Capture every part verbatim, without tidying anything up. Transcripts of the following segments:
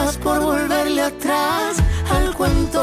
estás por volverle atrás al cuento.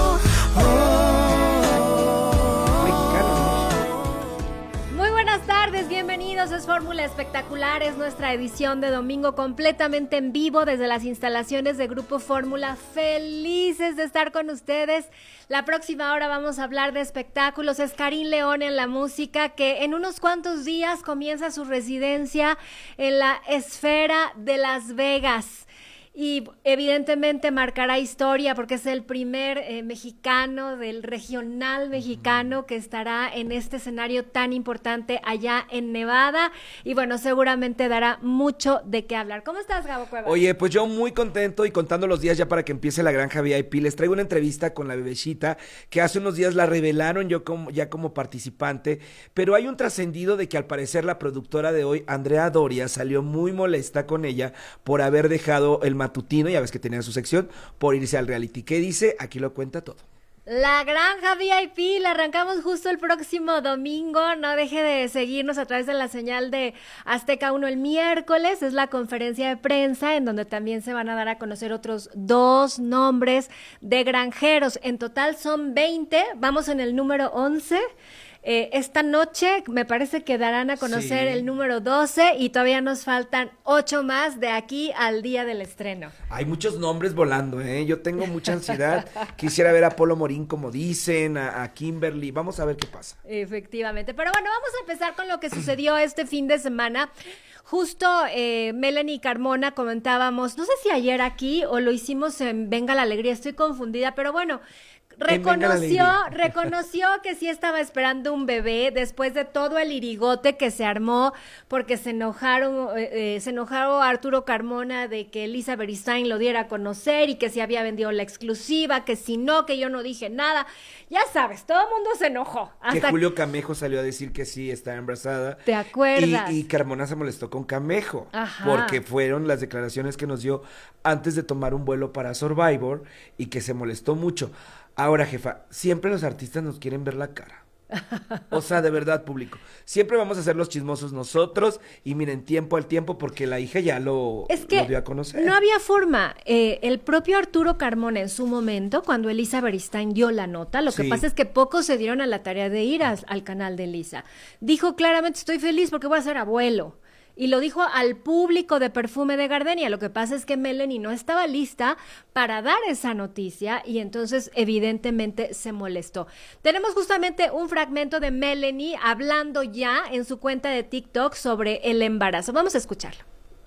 Muy buenas tardes, bienvenidos, es Fórmula Espectacular, es nuestra edición de domingo completamente en vivo desde las instalaciones de Grupo Fórmula, felices de estar con ustedes. La próxima hora vamos a hablar de espectáculos, es Karim León en la música, que en unos cuantos días comienza su residencia en la Esfera de Las Vegas. Y evidentemente marcará historia porque es el primer eh, mexicano del regional mexicano que estará en este escenario tan importante allá en Nevada. Y bueno, seguramente dará mucho de qué hablar. ¿Cómo estás, Gabo Cuevas? Oye, pues yo muy contento y contando los días ya para que empiece la Granja V I P. Les traigo una entrevista con la bebecita que hace unos días la revelaron yo como, ya como participante. Pero hay un trascendido de que al parecer la productora de hoy, Andrea Doria, salió muy molesta con ella por haber dejado el matutino, ya ves que tenía su sección, por irse al reality. ¿Qué dice? Aquí lo cuenta todo. La Granja V I P la arrancamos justo el próximo domingo. No deje de seguirnos a través de la señal de Azteca uno el miércoles. Es la conferencia de prensa en donde también se van a dar a conocer otros dos nombres de granjeros. En total son veinte. Vamos en el número once. Eh, esta noche me parece que darán a conocer sí. el número doce y todavía nos faltan ocho más de aquí al día del estreno. Hay muchos nombres volando, ¿eh? Yo tengo mucha ansiedad. Quisiera ver a Polo Morín, como dicen, a, a Kimberly. Vamos a ver qué pasa. Efectivamente. Pero bueno, vamos a empezar con lo que sucedió este fin de semana. Justo eh, Melanie Carmona comentábamos, no sé si ayer aquí o lo hicimos en Venga la Alegría, estoy confundida, pero bueno... Reconoció, reconoció que sí estaba esperando un bebé después de todo el irigote que se armó porque se enojaron, eh, se enojaron a Arturo Carmona de que Lisa Beristain lo diera a conocer y que si había vendido la exclusiva, que si no, que yo no dije nada. Ya sabes, todo el mundo se enojó. Hasta que Julio Camejo salió a decir que sí, está embarazada. ¿Te acuerdas? Y, y Carmona se molestó con Camejo. Ajá. Porque fueron las declaraciones que nos dio antes de tomar un vuelo para Survivor y que se molestó mucho. Ahora, jefa, siempre los artistas nos quieren ver la cara. O sea, de verdad, público. Siempre vamos a ser los chismosos nosotros y miren, tiempo al tiempo, porque la hija ya lo, es que lo dio a conocer. No había forma. Eh, el propio Arturo Carmona en su momento, cuando Elisa Beristain dio la nota, lo sí. que pasa es que pocos se dieron a la tarea de ir a, al canal de Elisa. Dijo claramente, estoy feliz porque voy a ser abuelo. Y lo dijo al público de Perfume de Gardenia. Lo que pasa es que Melanie no estaba lista para dar esa noticia y entonces evidentemente se molestó. Tenemos justamente un fragmento de Melanie hablando ya en su cuenta de TikTok sobre el embarazo. Vamos a escucharlo.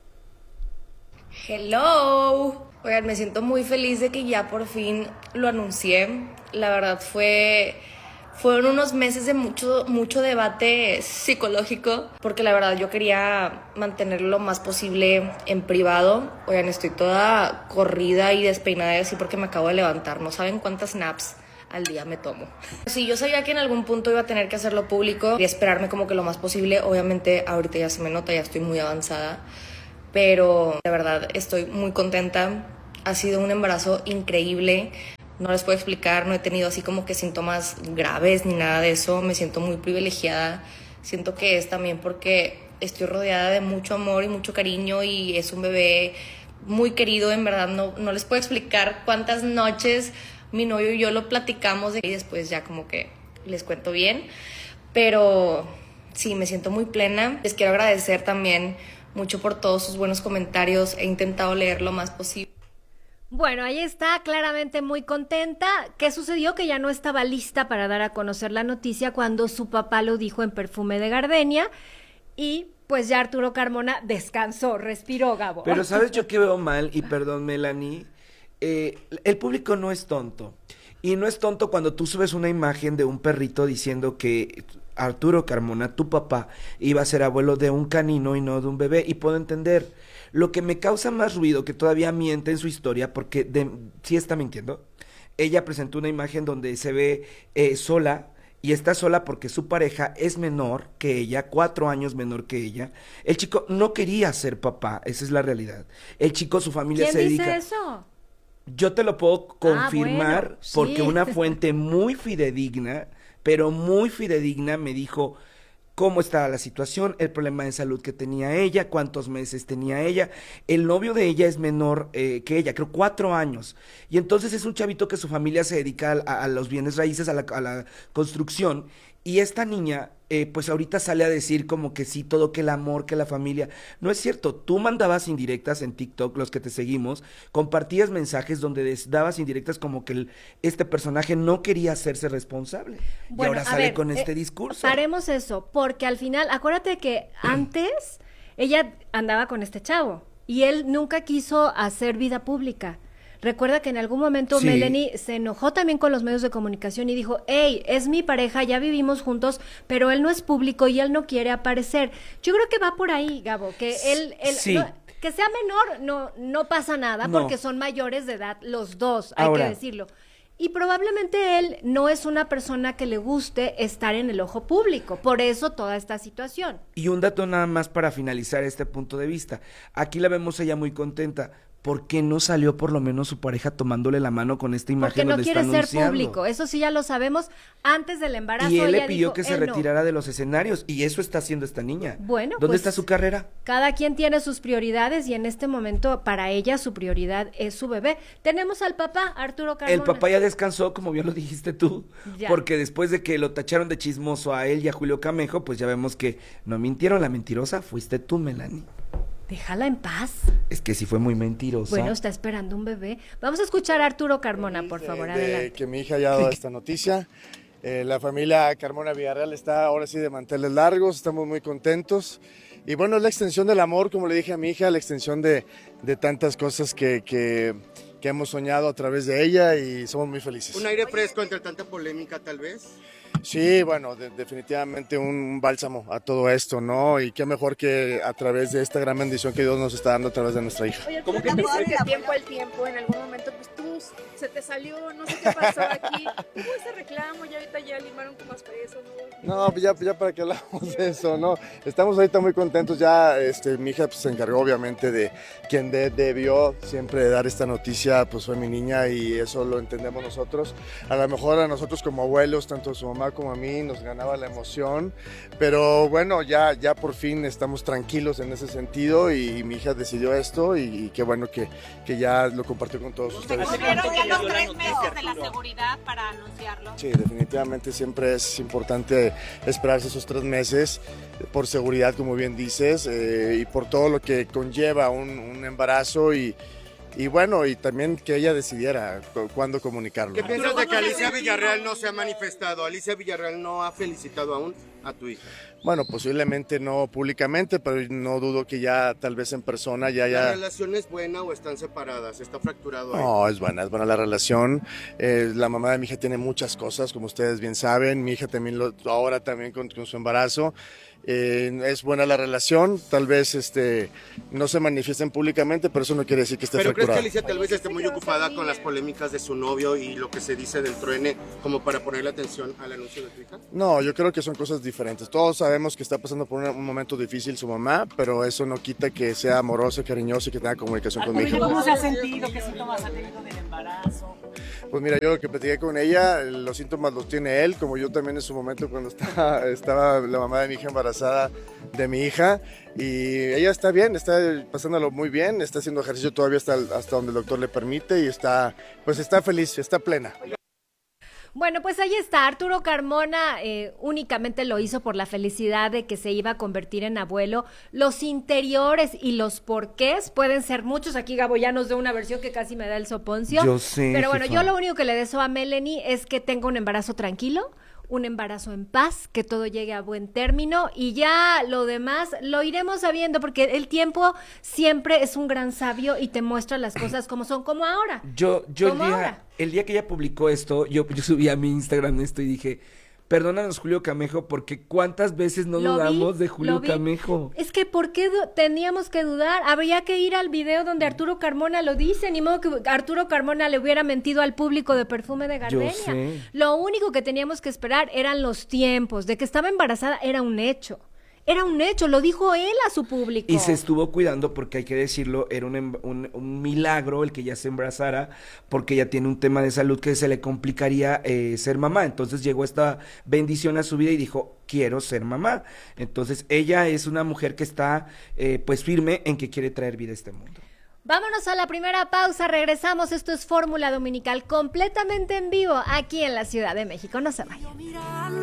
Hello. Oigan, me siento muy feliz de que ya por fin lo anuncié. La verdad fue... Fueron unos meses de mucho, mucho debate psicológico, porque la verdad yo quería mantenerlo lo más posible en privado. Oigan, estoy toda corrida y despeinada y así porque me acabo de levantar. No saben cuántas naps al día me tomo. Sí, yo sabía que en algún punto iba a tener que hacerlo público y esperarme como que lo más posible. Obviamente ahorita ya se me nota, ya estoy muy avanzada, pero de verdad estoy muy contenta. Ha sido un embarazo increíble. No les puedo explicar, no he tenido así como que síntomas graves ni nada de eso. Me siento muy privilegiada. Siento que es también porque estoy rodeada de mucho amor y mucho cariño y es un bebé muy querido. En verdad no, no les puedo explicar cuántas noches mi novio y yo lo platicamos y después ya como que les cuento bien. Pero sí, me siento muy plena. Les quiero agradecer también mucho por todos sus buenos comentarios. He intentado leer lo más posible. Bueno, ahí está, claramente muy contenta. ¿Qué sucedió? Que ya no estaba lista para dar a conocer la noticia cuando su papá lo dijo en Perfume de Gardenia y pues ya Arturo Carmona descansó, respiró, Gabo. Pero ¿sabes yo qué veo mal? Y perdón, Melanie, eh, el público no es tonto. Y no es tonto cuando tú subes una imagen de un perrito diciendo que Arturo Carmona, tu papá, iba a ser abuelo de un canino y no de un bebé. Y puedo entender. Lo que me causa más ruido, que todavía miente en su historia, porque de, sí está mintiendo. Ella presentó una imagen donde se ve eh, sola, y está sola porque su pareja es menor que ella, cuatro años menor que ella. El chico no quería ser papá, esa es la realidad. El chico, su familia se dedica... ¿Quién dice eso? Yo te lo puedo confirmar, ah, bueno, porque sí. una fuente muy fidedigna, pero muy fidedigna, me dijo... cómo estaba la situación, el problema de salud que tenía ella, cuántos meses tenía ella. El novio de ella es menor eh, que ella, creo cuatro años. Y entonces es un chavito que su familia se dedica a, a los bienes raíces, a la, a la construcción. Y esta niña, eh, pues ahorita sale a decir como que sí, todo, que el amor, que la familia. No es cierto, tú mandabas indirectas en TikTok, los que te seguimos, compartías mensajes donde des, dabas indirectas como que el, este personaje no quería hacerse responsable. Bueno, y ahora a sale ver, con este eh, discurso. Paremos eso, porque al final, acuérdate que antes ella andaba con este chavo y él nunca quiso hacer vida pública. Recuerda que en algún momento Sí. Melanie se enojó también con los medios de comunicación y dijo, hey, es mi pareja, ya vivimos juntos, pero él no es público y él no quiere aparecer. Yo creo que va por ahí, Gabo, que él, él Sí. no, que sea menor no, no pasa nada, No. porque son mayores de edad los dos, hay Ahora. que decirlo. Y probablemente él no es una persona que le guste estar en el ojo público, por eso toda esta situación. Y un dato nada más para finalizar este punto de vista. Aquí la vemos ella muy contenta. ¿Por qué no salió por lo menos su pareja tomándole la mano con esta imagen Porque no donde quiere está ser anunciando? público, eso sí ya lo sabemos. Antes del embarazo Y él le ella pidió dijo, que se él no. retirara de los escenarios y eso está haciendo esta niña. Bueno, ¿Dónde pues, está su carrera? Cada quien tiene sus prioridades y en este momento para ella su prioridad es su bebé. Tenemos al papá, Arturo Carmona. El papá ya descansó, como bien lo dijiste tú, Ya. porque después de que lo tacharon de chismoso a él y a Julio Camejo, pues ya vemos que no mintieron, la mentirosa fuiste tú, Melanie. Déjala en paz. Es que sí fue muy mentirosa. Bueno, está esperando un bebé. Vamos a escuchar a Arturo Carmona, por favor, de adelante. que mi haya dado esta noticia. Eh, la familia Carmona Villarreal está ahora sí de manteles largos, estamos muy contentos. Y bueno, es la extensión del amor, como le dije a mi hija, la extensión de, de tantas cosas que, que, que hemos soñado a través de ella y somos muy felices. Un aire fresco entre tanta polémica, tal vez. Sí, bueno, de- definitivamente un bálsamo a todo esto, ¿no? Y qué mejor que a través de esta gran bendición que Dios nos está dando a través de nuestra hija. Oye, ¿cómo que dices que tiempo al tiempo, en algún momento, pues tú se te salió, no sé qué pasó aquí? Hubo ese reclamo, ya ahorita ya limaron como asperezas, ¿no? No, pues ya, ya para qué hablamos de eso, ¿no? Estamos ahorita muy contentos, ya este, mi hija pues, se encargó obviamente de quien de- debió siempre dar esta noticia, pues fue mi niña y eso lo entendemos nosotros. A lo mejor a nosotros como abuelos, tanto a su mamá como a mí, nos ganaba la emoción, pero bueno, ya, ya por fin estamos tranquilos en ese sentido y mi hija decidió esto y, y qué bueno que, que ya lo compartió con todos ustedes. Cumplieron ya los tres meses de la seguridad para anunciarlo. Sí, definitivamente siempre es importante esperarse esos tres meses por seguridad, como bien dices, eh, y por todo lo que conlleva un, un embarazo y, y bueno, y también que ella decidiera cu- cuándo comunicarlo. ¿Qué piensas de que Alicia Villarreal no se ha manifestado? Alicia Villarreal no ha felicitado aún a tu hija. Bueno, posiblemente no públicamente, pero no dudo que ya tal vez en persona ya ¿La ya... relación es buena o están separadas? ¿Está fracturado ahí? No, es buena, es buena la relación. Eh, la mamá de mi hija tiene muchas cosas, como ustedes bien saben. Mi hija también lo, ahora también con, con su embarazo. Eh, es buena la relación. Tal vez este no se manifiesten públicamente, pero eso no quiere decir que esté ¿Pero crees que fracturada. Alicia tal vez esté muy ocupada con las polémicas de su novio y lo que se dice del truene como para ponerle atención al anuncio de tu hija? No, yo creo que son cosas diferentes. Todos sabemos que está pasando por un, un momento difícil su mamá, pero eso no quita que sea amorosa, cariñosa y que tenga comunicación con mi hija. ¿Cómo se ha sentido? ¿Qué síntomas ha tenido del embarazo? Pues mira, yo lo que platiqué con ella, los síntomas los tiene él, como yo también en su momento cuando estaba, estaba la mamá de mi hija embarazada de mi hija. Y ella está bien, está pasándolo muy bien, está haciendo ejercicio todavía hasta, hasta donde el doctor le permite y está, pues está feliz, está plena. Bueno, pues ahí está, Arturo Carmona eh, únicamente lo hizo por la felicidad de que se iba a convertir en abuelo. Los interiores y los porqués pueden ser muchos. Aquí Gabo ya nos dio una versión que casi me da el soponcio. Yo sé, Pero bueno, jefa. yo lo único que le deseo a Melanie es que tenga un embarazo tranquilo, un embarazo en paz, que todo llegue a buen término y ya lo demás lo iremos sabiendo porque el tiempo siempre es un gran sabio y te muestra las cosas como son, como ahora. Yo, yo el ¿Cómo día, ahora? el día que ella publicó esto, yo, yo subí a mi Instagram esto y dije, perdónanos Julio Camejo, porque cuántas veces no Lo vi, dudamos de Julio lo vi. Camejo. Es que ¿por qué du- teníamos que dudar? Habría que ir al video donde Arturo Carmona lo dice, ni modo que Arturo Carmona le hubiera mentido al público de Perfume de Gardenia. sé. Lo único que teníamos que esperar eran los tiempos, de que estaba embarazada era un hecho. era un hecho, lo dijo él a su público. Y se estuvo cuidando porque hay que decirlo, era un, em- un, un milagro el que ella se embarazara, porque ella tiene un tema de salud que se le complicaría eh, ser mamá. Entonces llegó esta bendición a su vida y dijo, quiero ser mamá. Entonces ella es una mujer que está eh, pues firme en que quiere traer vida a este mundo. Vámonos a la primera pausa, regresamos, esto es Fórmula Dominical completamente en vivo aquí en la Ciudad de México, no se vayan.